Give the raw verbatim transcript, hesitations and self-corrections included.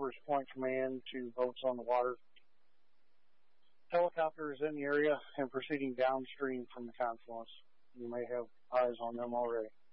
Traverse Point Command to boats on the water. Helicopter is in the area and proceeding downstream from the confluence. You may have eyes on them already.